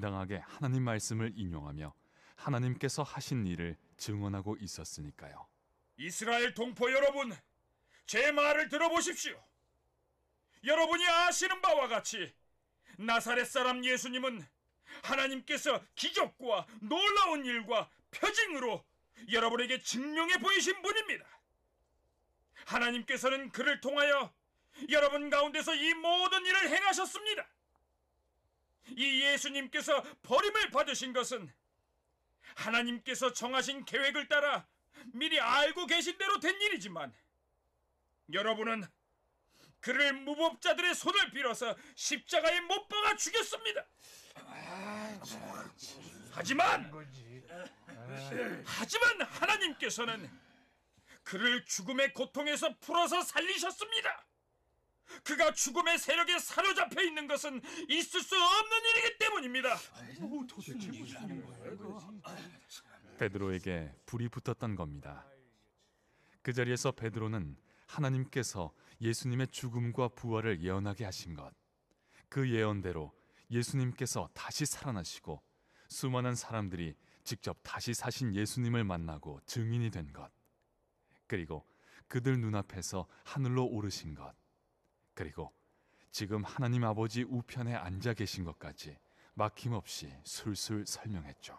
당당하게 하나님 말씀을 인용하며 하나님께서 하신 일을 증언하고 있었으니까요. 이스라엘 동포 여러분, 제 말을 들어보십시오. 여러분이 아시는 바와 같이 나사렛 사람 예수님은 하나님께서 기적과 놀라운 일과 표징으로 여러분에게 증명해 보이신 분입니다. 하나님께서는 그를 통하여 여러분 가운데서 이 모든 일을 행하셨습니다. 이 예수님께서 버림을 받으신 것은 하나님께서 정하신 계획을 따라 미리 알고 계신 대로 된 일이지만, 여러분은 그를 무법자들의 손을 빌어서 십자가에 못 박아 죽였습니다. 하지만 하나님께서는 그를 죽음의 고통에서 풀어서 살리셨습니다. 그가 죽음의 세력에 사로잡혀 있는 것은 있을 수 없는 일이기 때문입니다. 베드로에게 불이 붙었던 겁니다. 그 자리에서 베드로는 하나님께서 예수님의 죽음과 부활을 예언하게 하신 것, 그 예언대로 예수님께서 다시 살아나시고 수많은 사람들이 직접 다시 사신 예수님을 만나고 증인이 된 것, 그리고 그들 눈앞에서 하늘로 오르신 것, 그리고 지금 하나님 아버지 우편에 앉아 계신 것까지 막힘없이 술술 설명했죠.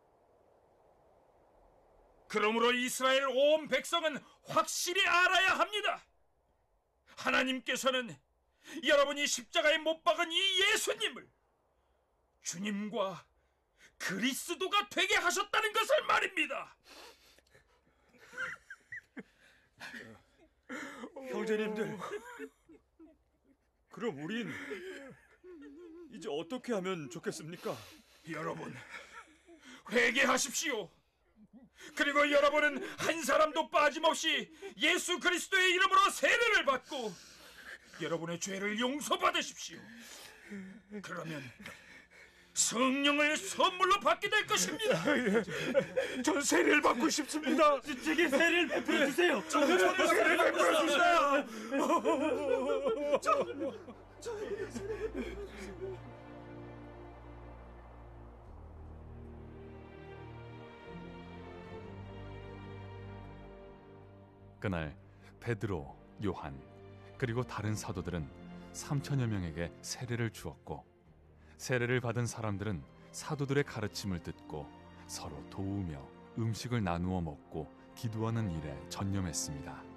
그러므로 이스라엘 온 백성은 확실히 알아야 합니다. 하나님께서는 여러분이 십자가에 못 박은 이 예수님을 주님과 그리스도가 되게 하셨다는 것을 말입니다. 형제님들, 그럼 우린 이제 어떻게 하면 좋겠습니까? 여러분, 회개하십시오. 그리고 여러분은 한 사람도 빠짐없이 예수 그리스도의 이름으로 세례를 받고 여러분의 죄를 용서받으십시오. 그러면 성령을 선물로 받게 될 것입니다. 전 세례를 받고 싶습니다. 제게 세례를 베풀어 주세요. 저는 세례를 베풀어 주세요. 그날 베드로, 요한, 그리고 다른 사도들은 3천여 명에게 세례를 주었고, 세례를 받은 사람들은 사도들의 가르침을 듣고 서로 도우며 음식을 나누어 먹고 기도하는 일에 전념했습니다.